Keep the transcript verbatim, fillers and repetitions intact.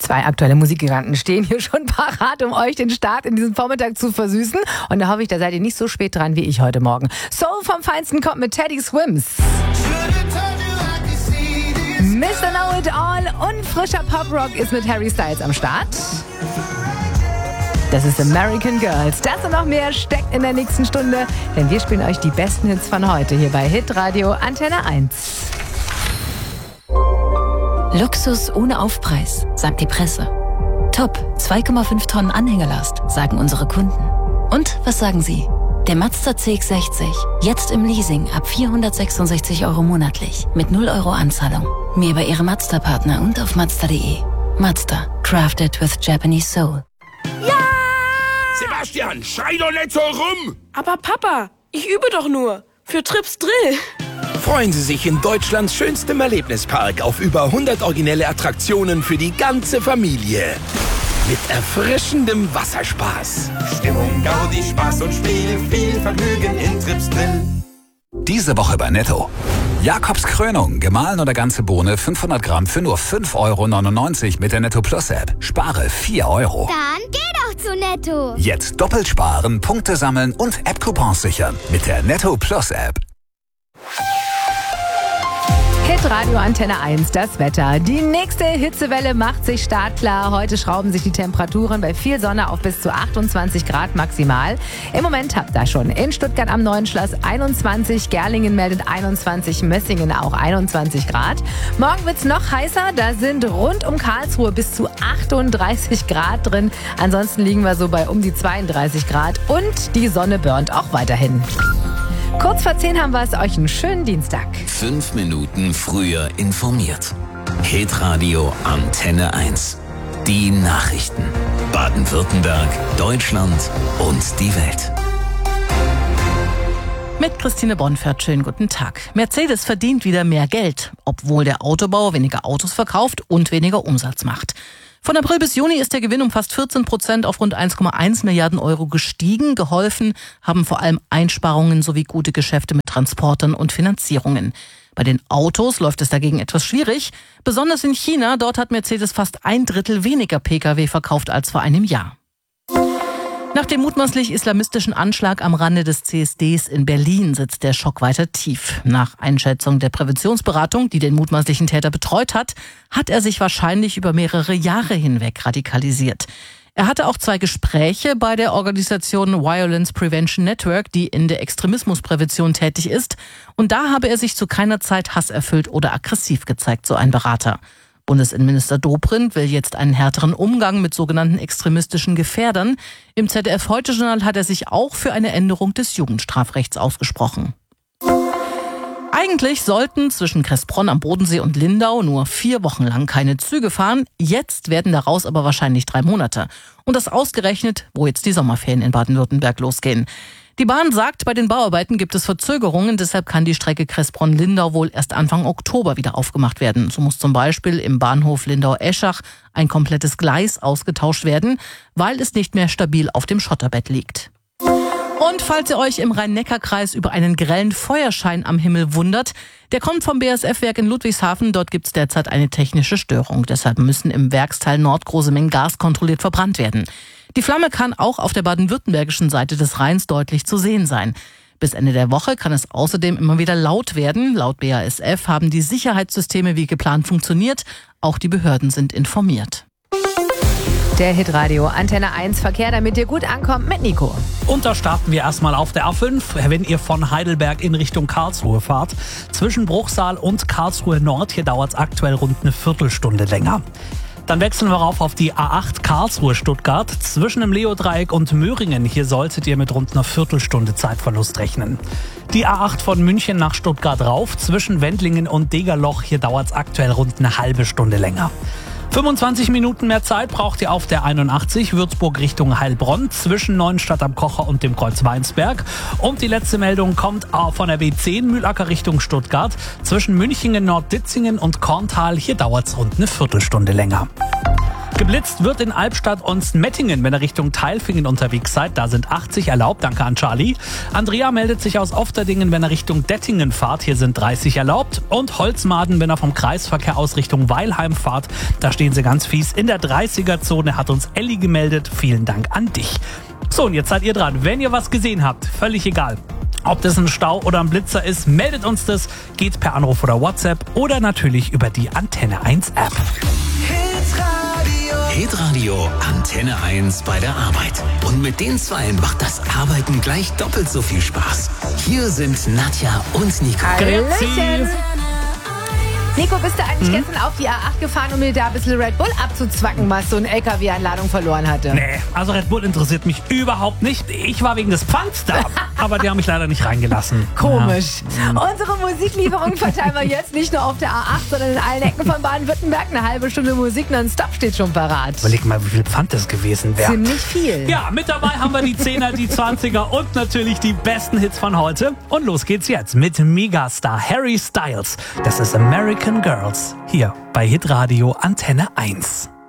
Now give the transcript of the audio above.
Zwei aktuelle Musikgiganten stehen hier schon parat, um euch den Start in diesem Vormittag zu versüßen. Und da hoffe ich, da seid ihr nicht so spät dran wie ich heute Morgen. Soul vom Feinsten kommt mit Teddy Swims. Mister Know It All und frischer Pop-Rock ist mit Harry Styles am Start. Das ist American Girls. Das und noch mehr steckt in der nächsten Stunde, denn wir spielen euch die besten Hits von heute hier bei Hitradio Antenne eins. Luxus ohne Aufpreis, sagt die Presse. Top, zwei Komma fünf Tonnen Anhängerlast, sagen unsere Kunden. Und was sagen Sie? Der Mazda C X sechzig, jetzt im Leasing ab vierhundertsechsundsechzig Euro monatlich, mit null Euro Anzahlung. Mehr bei Ihrem Mazda-Partner und auf Mazda punkt de. Mazda, crafted with Japanese soul. Ja! Sebastian, schrei doch nicht so rum! Aber Papa, ich übe doch nur. Für Trips Drill. Freuen Sie sich in Deutschlands schönstem Erlebnispark auf über hundert originelle Attraktionen für die ganze Familie. Mit erfrischendem Wasserspaß. Stimmung, Gaudi, Spaß und Spiel, viel Vergnügen in Trips Drill. Diese Woche bei Netto. Jakobs Krönung, gemahlen oder ganze Bohne, fünfhundert Gramm für nur fünf Euro neunundneunzig mit der Netto Plus App. Spare vier Euro. Dann geh doch zu Netto. Jetzt doppelt sparen, Punkte sammeln und App-Coupons sichern mit der Netto Plus App. Hitradio Antenne eins, das Wetter. Die nächste Hitzewelle macht sich startklar. Heute schrauben sich die Temperaturen bei viel Sonne auf bis zu achtundzwanzig Grad maximal. Im Moment habt ihr schon in Stuttgart am Neuen Schloss einundzwanzig, Gerlingen meldet einundzwanzig, Mössingen auch einundzwanzig Grad. Morgen wird's noch heißer, da sind rund um Karlsruhe bis zu achtunddreißig Grad drin. Ansonsten liegen wir so bei um die zweiunddreißig Grad und die Sonne burnt auch weiterhin. Kurz vor zehn haben wir es euch einen schönen Dienstag. Fünf Minuten früher informiert. Hitradio Antenne eins. Die Nachrichten. Baden-Württemberg, Deutschland und die Welt. Mit Christine Bonfert, schönen guten Tag. Mercedes verdient wieder mehr Geld, obwohl der Autobauer weniger Autos verkauft und weniger Umsatz macht. Von April bis Juni ist der Gewinn um fast vierzehn Prozent auf rund eins Komma eins Milliarden Euro gestiegen. Geholfen haben vor allem Einsparungen sowie gute Geschäfte mit Transportern und Finanzierungen. Bei den Autos läuft es dagegen etwas schwierig. Besonders in China, dort hat Mercedes fast ein Drittel weniger Pkw verkauft als vor einem Jahr. Nach dem mutmaßlich islamistischen Anschlag am Rande des C S Ds in Berlin sitzt der Schock weiter tief. Nach Einschätzung der Präventionsberatung, die den mutmaßlichen Täter betreut hat, hat er sich wahrscheinlich über mehrere Jahre hinweg radikalisiert. Er hatte auch zwei Gespräche bei der Organisation Violence Prevention Network, die in der Extremismusprävention tätig ist. Und da habe er sich zu keiner Zeit hasserfüllt oder aggressiv gezeigt, so ein Berater. Bundesinnenminister Dobrindt will jetzt einen härteren Umgang mit sogenannten extremistischen Gefährdern. Im Z D F-Heute-Journal hat er sich auch für eine Änderung des Jugendstrafrechts ausgesprochen. Eigentlich sollten zwischen Kressbronn am Bodensee und Lindau nur vier Wochen lang keine Züge fahren. Jetzt werden daraus aber wahrscheinlich drei Monate. Und das ausgerechnet, wo jetzt die Sommerferien in Baden-Württemberg losgehen. Die Bahn sagt, bei den Bauarbeiten gibt es Verzögerungen, deshalb kann die Strecke Kressbronn-Lindau wohl erst Anfang Oktober wieder aufgemacht werden. So muss zum Beispiel im Bahnhof Lindau-Eschach ein komplettes Gleis ausgetauscht werden, weil es nicht mehr stabil auf dem Schotterbett liegt. Und falls ihr euch im Rhein-Neckar-Kreis über einen grellen Feuerschein am Himmel wundert, der kommt vom B A S F-Werk in Ludwigshafen. Dort gibt es derzeit eine technische Störung. Deshalb müssen im Werksteil Nord große Mengen Gas kontrolliert verbrannt werden. Die Flamme kann auch auf der baden-württembergischen Seite des Rheins deutlich zu sehen sein. Bis Ende der Woche kann es außerdem immer wieder laut werden. Laut B A S F haben die Sicherheitssysteme wie geplant funktioniert. Auch die Behörden sind informiert. Der Hitradio Antenne eins Verkehr, damit ihr gut ankommt mit Nico. Und da starten wir erstmal auf der A fünf, wenn ihr von Heidelberg in Richtung Karlsruhe fahrt. Zwischen Bruchsal und Karlsruhe Nord, hier dauert es aktuell rund eine Viertelstunde länger. Dann wechseln wir rauf auf die A acht Karlsruhe-Stuttgart. Zwischen dem Leodreieck und Möhringen, hier solltet ihr mit rund einer Viertelstunde Zeitverlust rechnen. Die A acht von München nach Stuttgart rauf, zwischen Wendlingen und Degerloch, hier dauert es aktuell rund eine halbe Stunde länger. fünfundzwanzig Minuten mehr Zeit braucht ihr auf der einundachtzig Würzburg Richtung Heilbronn zwischen Neuenstadt am Kocher und dem Kreuz Weinsberg. Und die letzte Meldung kommt von der B zehn Mühlacker Richtung Stuttgart zwischen Münchingen, Nordditzingen und Korntal. Hier dauert es rund eine Viertelstunde länger. Geblitzt wird in Albstadt und Mettingen, wenn ihr Richtung Tailfingen unterwegs seid. Da sind achtzig erlaubt, danke an Charlie. Andrea meldet sich aus Ofterdingen, wenn er Richtung Dettingen fahrt. Hier sind dreißig erlaubt. Und Holzmaden, wenn er vom Kreisverkehr aus Richtung Weilheim fahrt. Da stehen sie ganz fies in der dreißiger-Zone, hat uns Elli gemeldet. Vielen Dank an dich. So, und jetzt seid ihr dran. Wenn ihr was gesehen habt, völlig egal. Ob das ein Stau oder ein Blitzer ist, meldet uns das. Geht per Anruf oder WhatsApp oder natürlich über die Antenne eins App. Hitradio Antenne eins bei der Arbeit. Und mit den Zweien macht das Arbeiten gleich doppelt so viel Spaß. Hier sind Nadja und Nico. Hallöchen. Nico, bist du eigentlich hm? gestern auf die A acht gefahren, um mir da ein bisschen Red Bull abzuzwacken, was so ein L K W an Ladung verloren hatte? Nee, also Red Bull interessiert mich überhaupt nicht. Ich war wegen des Pfands da, aber die haben mich leider nicht reingelassen. Komisch. Ja. Unsere Musiklieferung verteilen wir jetzt nicht nur auf der A acht, sondern in allen Ecken von Baden-Württemberg. Eine halbe Stunde Musik nonstop steht schon parat. Überleg mal, wie viel Pfand das gewesen wäre. Ziemlich viel. Ja, mit dabei haben wir die Zehner, die Zwanziger und natürlich die besten Hits von heute. Und los geht's jetzt mit Megastar Harry Styles. Das ist American Girls, hier bei Hitradio Antenne eins.